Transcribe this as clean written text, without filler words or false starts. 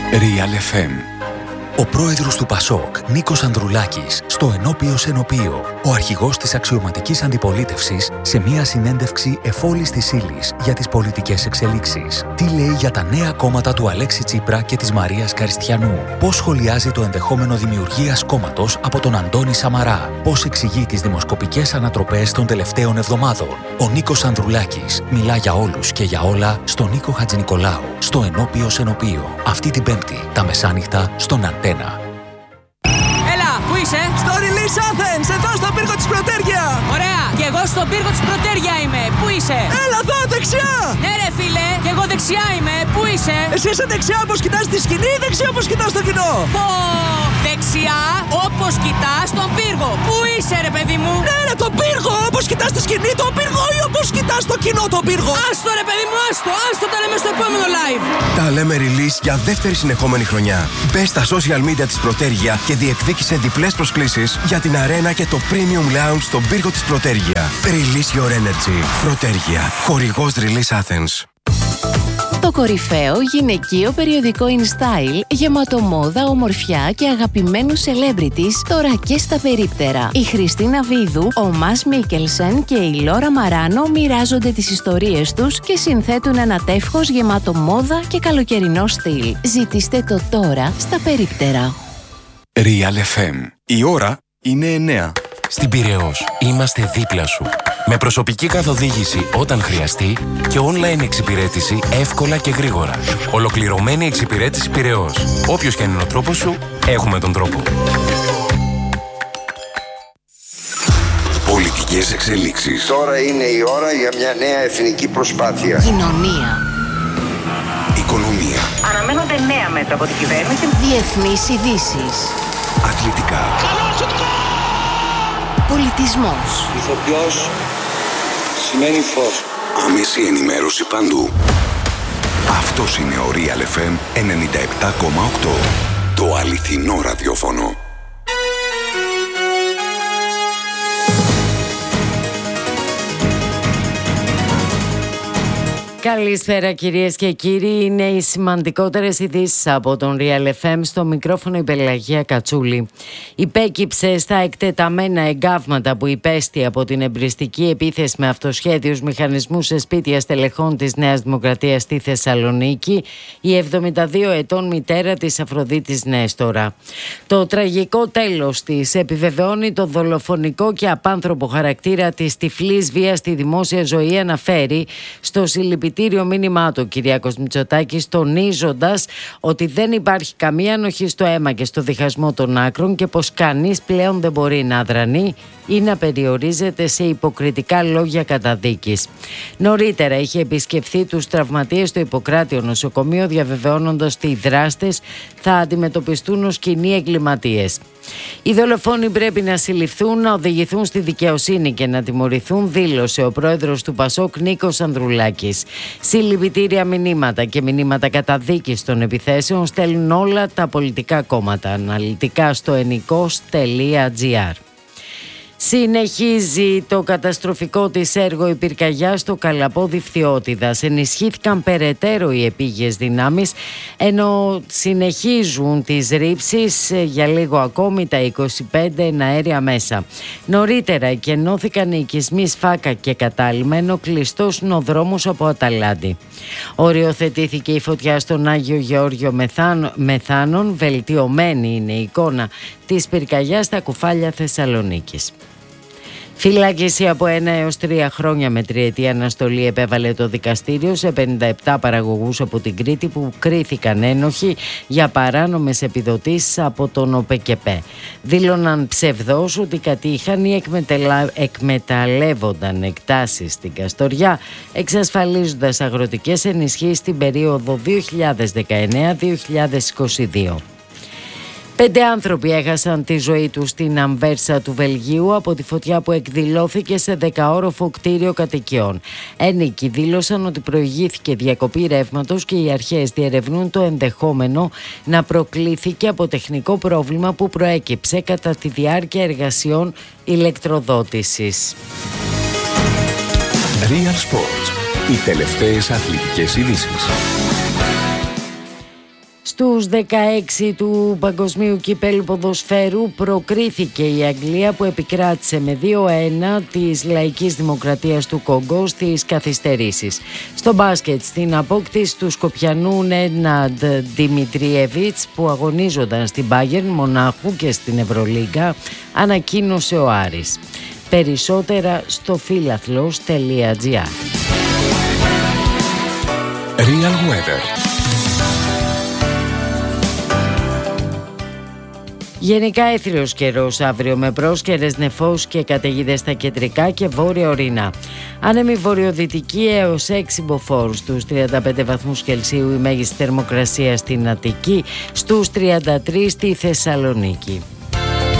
Real FM. Ο πρόεδρος του ΠΑΣΟΚ, Νίκος Ανδρουλάκης, στο ενώπιος ενωπείο. Ο αρχηγός της αξιωματικής αντιπολίτευσης σε μια συνέντευξη εφόλης της ύλης για τις πολιτικές εξελίξεις. Τι λέει για τα νέα κόμματα του Αλέξη Τσίπρα και της Μαρίας Καριστιανού. Πώς σχολιάζει το ενδεχόμενο δημιουργίας κόμματος από τον Αντώνη Σαμαρά. Πώς εξηγεί τις δημοσκοπικές ανατροπές των τελευταίων εβδομάδων. Ο Νίκος Ανδρουλάκης μιλά για όλους και για όλα στον Νίκο Χατζηνικολάου, στο ενώπιος ενωπείο. Αυτή την Πέμπτη, τα μεσάνυχτα, στον Αντένα. Έλα, πού είσαι? Στο Release Athens, εδώ στον πύργο της Πρωτέργεια. Ωραία, και εγώ στον πύργο της Πρωτέργεια είμαι. Πού είσαι? Έλα εδώ, δεξιά. Ναι ρε φίλε, και εγώ δεξιά είμαι. Πού είσαι? Εσύ είσαι δεξιά όπως κοιτάς τη σκηνή ή δεξιά όπως κοιτάς το κοινό? Πω, δεξιά όπως κοιτάς τον πύργο. Πού είσαι ρε παιδί μου? Ναι ρε, τον πύργο, όπως κοιτάς τη σκηνή τον πύργο ή όπως κοιτάς το κοινό τον πύργο? Άστο ρε παιδί μου, άστο τα λέμε στο επόμενο live. Τα λέμε Release για δεύτερη συνεχόμενη χρονιά. Μπες στα social media της Πρωτέργεια και διεκδίκησε διπλές προσκλήσεις για την αρένα και το Premium Lounge στον πύργο της Πρωτέργεια. Release your energy. Πρωτέργεια. Χορηγός Release Athens. Το κορυφαίο γυναικείο περιοδικό InStyle, γεμάτο μόδα, ομορφιά και αγαπημένους celebrities, τώρα και στα περίπτερα. Η Χριστίνα Βίδου, ο Μας Μίκελσεν και η Λόρα Μαράνο μοιράζονται τις ιστορίες τους και συνθέτουν ένα τεύχος γεμάτο μόδα και καλοκαιρινό στυλ. Ζητήστε το τώρα στα περίπτερα. Real FM. Η ώρα είναι 9. Στην Πειραιώς είμαστε δίπλα σου. Με προσωπική καθοδήγηση όταν χρειαστεί και online εξυπηρέτηση εύκολα και γρήγορα. Ολοκληρωμένη εξυπηρέτηση Πειραιώς. Όποιος και αν είναι ο τρόπος σου, έχουμε τον τρόπο. Πολιτικές εξελίξεις. Τώρα είναι η ώρα για μια νέα εθνική προσπάθεια. Κοινωνία. Οικονομία. Αναμένονται νέα μέτρα από την κυβέρνηση. Διεθνείς ειδήσεις. Αθλητικά. Πολιτισμός. Ηθοποιός σημαίνει φως. Άμεση ενημέρωση παντού. Αυτός είναι ο Real FM 97,8. Το αληθινό ραδιόφωνο. Καλησπέρα κυρίες και κύριοι, είναι οι σημαντικότερες ειδήσεις από τον Real FM, στο μικρόφωνο η Πελαγία Κατσούλη. Υπέκυψε στα εκτεταμένα εγκάβματα που υπέστη από την εμπριστική επίθεση με αυτοσχέδιους μηχανισμούς σε σπίτια στελεχών της Νέας Δημοκρατίας στη Θεσσαλονίκη η 72 ετών μητέρα της Αφροδίτης Νέστορα. Το τραγικό τέλος της επιβεβαιώνει το δολοφονικό και απάνθρωπο χαρακτήρα της τυφλής βίας στη δημόσια ζωή, αναφέρει στο συλληπιτήριο μήνυμά του Κυριάκος Μητσοτάκης, τονίζοντας ότι δεν υπάρχει καμία ανοχή στο αίμα και στο διχασμό των άκρων και πως κανείς πλέον δεν μπορεί να αδρανεί ή να περιορίζεται σε υποκριτικά λόγια καταδίκης. Νωρίτερα είχε επισκεφθεί τους τραυματίες στο Ιπποκράτειο νοσοκομείο, διαβεβαιώνοντας ότι οι δράστες θα αντιμετωπιστούν ως κοινοί εγκληματίες. Οι δολοφόνοι πρέπει να συλληφθούν, να οδηγηθούν στη δικαιοσύνη και να τιμωρηθούν, δήλωσε ο πρόεδρος του ΠΑΣΟΚ Νίκος Ανδρουλάκης. Συλληπιτήρια μηνύματα και μηνύματα καταδίκης των επιθέσεων στέλνουν όλα τα πολιτικά κόμματα. Αναλυτικά στο ενικός.gr. Συνεχίζει το καταστροφικό της έργο η πυρκαγιά στο Καλαπόδι Φθιώτιδας. Ενισχύθηκαν περαιτέρω οι επίγειες δυνάμεις, ενώ συνεχίζουν τις ρήψεις για λίγο ακόμη τα 25 εναέρια μέσα. Νωρίτερα εκενώθηκαν οι οικισμοί Σφάκα και Κατάλημμα, ενώ κλειστός είναι ο δρόμος από Αταλάντη. Οριοθετήθηκε η φωτιά στον Άγιο Γεώργιο Μεθάνων. Βελτιωμένη είναι η εικόνα της πυρκαγιάς στα Κουφάλια Θεσσαλονίκης. Φυλάκιση από 1 έως 3 χρόνια με τριετή αναστολή επέβαλε το δικαστήριο σε 57 παραγωγούς από την Κρήτη που κρίθηκαν ένοχοι για παράνομες επιδοτήσεις από τον ΟΠΕΚΕΠΕ. Δήλωναν ψευδώς ότι κατήχαν ή εκμεταλλεύονταν εκτάσεις στην Καστοριά, εξασφαλίζοντας αγροτικές ενισχύσεις στην περίοδο 2019-2022. 5 άνθρωποι έχασαν τη ζωή τους στην Αμβέρσα του Βελγίου από τη φωτιά που εκδηλώθηκε σε 10όροφο κτίριο κατοικιών. Ένικοι δήλωσαν ότι προηγήθηκε διακοπή ρεύματος και οι αρχές διερευνούν το ενδεχόμενο να προκλήθηκε από τεχνικό πρόβλημα που προέκυψε κατά τη διάρκεια εργασιών ηλεκτροδότησης. Real Sports. Οι τελευταίες αθλητικές ειδήσεις. Στους 16 του Παγκοσμίου Κυπέλλου Ποδοσφαίρου προκρίθηκε η Αγγλία που επικράτησε με 2-1 της Λαϊκής Δημοκρατίας του Κόγκο στις καθυστερήσεις. Στο μπάσκετ, στην απόκτηση του Σκοπιανού Νέναντ Δημητριέβιτς που αγωνίζονταν στην Μπάγερν Μονάχου και στην Ευρωλίγκα, ανακοίνωσε ο Άρης. Περισσότερα στο philathlos.gr. Real Weather. Γενικά έθριος καιρός αύριο με πρόσκαιρες νεφώσεις και καταιγίδες στα κεντρικά και βόρεια ορεινά. Άνεμη βορειοδυτική έως 6 μποφόρ, στους 35 βαθμούς Κελσίου η μέγιστη θερμοκρασία στην Αττική, στους 33 στη Θεσσαλονίκη.